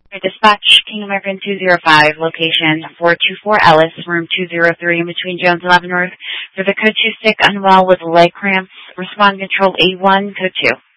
Dispatch, King American 205, location 424 Ellis, room 203 in between Jones 11 North. For the code 2 sick, unwell with leg cramps, respond control A1, code 2.